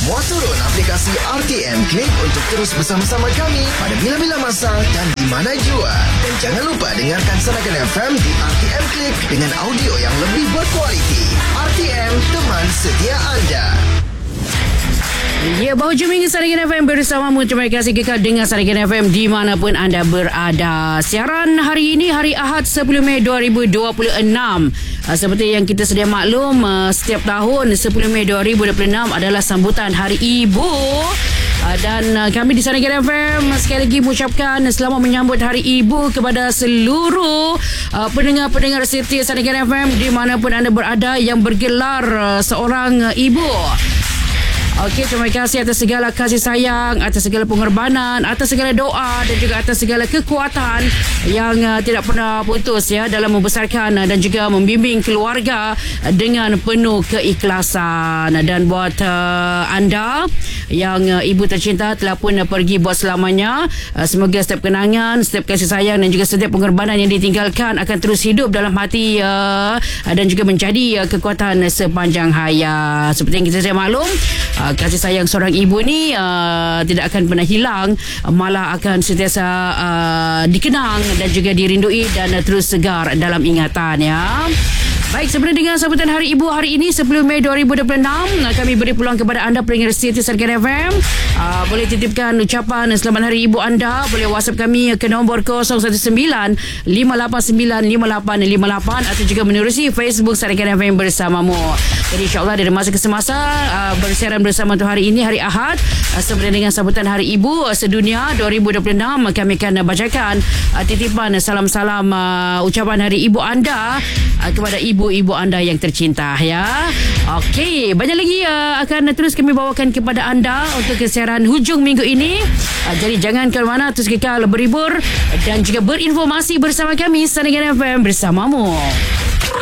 Muat turun aplikasi RTM Click untuk terus bersama-sama kami pada bila-bila masa dan di mana jua. Dan jangan lupa dengarkan Sarakan FM di RTM Click dengan audio yang lebih berkualiti. RTM, teman setia anda. Ya, bahu jumpa Sarakan FM bersamamu. Terima kasih kekal dengar Sarakan FM dimanapun anda berada. Siaran hari ini hari Ahad 10 Mei 2026. Seperti yang kita sedia maklum, setiap tahun 10 Mei 2026 adalah sambutan Hari Ibu. Dan kami di Sarakan FM sekali lagi mengucapkan selamat menyambut Hari Ibu kepada seluruh pendengar-pendengar setia Sarakan FM dimanapun anda berada yang bergelar seorang ibu. Okey, terima kasih atas segala kasih sayang, atas segala pengorbanan, atas segala doa dan juga atas segala kekuatan yang tidak pernah putus ya dalam membesarkan dan juga membimbing keluarga dengan penuh keikhlasan. Dan buat anda yang ibu tercinta telah pun pergi buat selamanya, semoga setiap kenangan, setiap kasih sayang dan juga setiap pengorbanan yang ditinggalkan akan terus hidup dalam hati dan juga menjadi kekuatan sepanjang hayat. Seperti yang kita sudah maklum, kasih sayang seorang ibu ni tidak akan pernah hilang, malah akan sentiasa dikenang dan juga dirindui dan terus segar dalam ingatan ya. Baik, sebelum dengan sambutan Hari Ibu hari ini 10 Mei 2026, kami beri peluang kepada anda pendengar setia Sarakan FM. Boleh titipkan ucapan selamat Hari Ibu anda, boleh WhatsApp kami ke nombor 019-589-5858 atau juga menerusi Facebook Sarakan FM bersamamu. Jadi insyaAllah dari masa ke semasa bersiaran bersama untuk hari ini hari Ahad sebelum dengan sambutan Hari Ibu sedunia 2026, kami akan bacakan titipan salam-salam ucapan Hari Ibu anda kepada ibu-ibu anda yang tercinta ya. Okey, banyak lagi akan terus kami bawakan kepada anda untuk kesiaran hujung minggu ini. Jadi jangan ke mana, terus kekal berhibur dan juga berinformasi bersama kami Sarakan FM bersamamu.